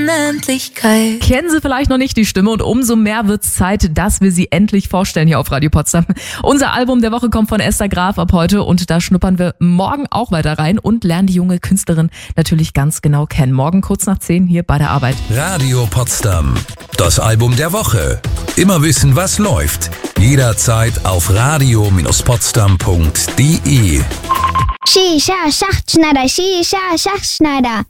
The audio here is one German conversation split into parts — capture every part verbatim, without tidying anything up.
Unendlichkeit. Kennen Sie vielleicht noch nicht die Stimme und umso mehr wird's Zeit, dass wir sie endlich vorstellen hier auf Radio Potsdam. Unser Album der Woche kommt von Esther Graf ab heute und da schnuppern wir morgen auch weiter rein und lernen die junge Künstlerin natürlich ganz genau kennen. Morgen kurz nach zehn hier bei der Arbeit. Radio Potsdam, das Album der Woche. Immer wissen, was läuft. Jederzeit auf radio Potsdam punkt de. Shisha, Schachtschneider, Shisha, Schachtschneider.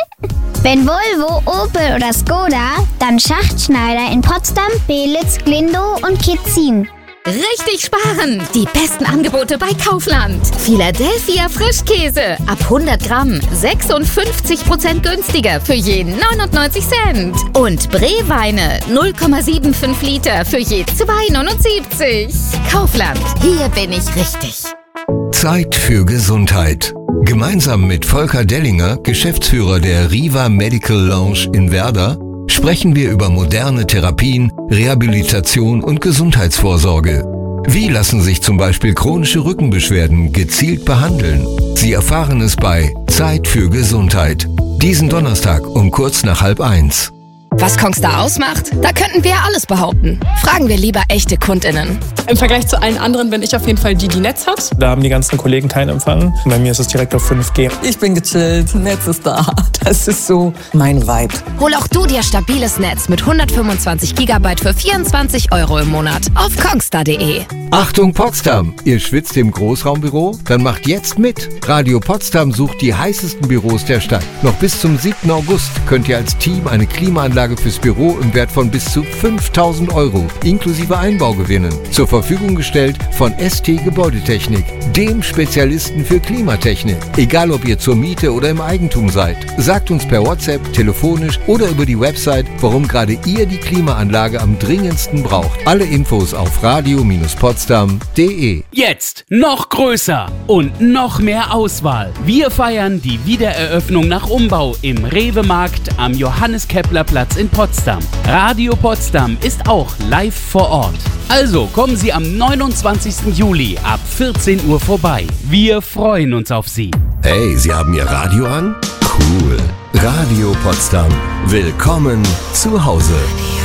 Wenn Volvo, Opel oder Skoda, dann Schachtschneider in Potsdam, Belitz, Glindow und Kitzin. Richtig sparen! Die besten Angebote bei Kaufland. Philadelphia Frischkäse ab hundert Gramm sechsundfünfzig Prozent günstiger für je neunundneunzig Cent. Und Bree-Weine null Komma fünfundsiebzig Liter für je zwei neunundsiebzig. Kaufland, hier bin ich richtig. Zeit für Gesundheit. Gemeinsam mit Volker Dellinger, Geschäftsführer der Riva Medical Lounge in Werder, sprechen wir über moderne Therapien, Rehabilitation und Gesundheitsvorsorge. Wie lassen sich zum Beispiel chronische Rückenbeschwerden gezielt behandeln? Sie erfahren es bei Zeit für Gesundheit. Diesen Donnerstag um kurz nach halb eins. Was Kongstar ausmacht? Da könnten wir alles behaupten. Fragen wir lieber echte KundInnen. Im Vergleich zu allen anderen bin ich auf jeden Fall die, die Netz hat. Da haben die ganzen Kollegen keinen Empfang. Bei mir ist es direkt auf fünf G. Ich bin gechillt, Netz ist da. Das ist so mein Vibe. Hol auch du dir stabiles Netz mit hundertfünfundzwanzig Gigabyte für vierundzwanzig Euro im Monat auf kongstar punkt de. Achtung Potsdam! Ihr schwitzt im Großraumbüro? Dann macht jetzt mit! Radio Potsdam sucht die heißesten Büros der Stadt. Noch bis zum siebten August könnt ihr als Team eine Klimaanlage fürs Büro im Wert von bis zu fünftausend Euro inklusive Einbau gewinnen. Zur Verfügung gestellt von S T Gebäudetechnik, dem Spezialisten für Klimatechnik. Egal ob ihr zur Miete oder im Eigentum seid. Sagt uns per WhatsApp, telefonisch oder über die Website, warum gerade ihr die Klimaanlage am dringendsten braucht. Alle Infos auf radio Potsdam punkt de. Jetzt noch größer und noch mehr Auswahl. Wir feiern die Wiedereröffnung nach Umbau im Rewe-Markt am Johannes-Kepler-Platz in Potsdam. Radio Potsdam ist auch live vor Ort. Also kommen Sie am neunundzwanzigsten Juli ab vierzehn Uhr vorbei. Wir freuen uns auf Sie. Hey, Sie haben Ihr Radio an? Cool. Radio Potsdam. Willkommen zu Hause.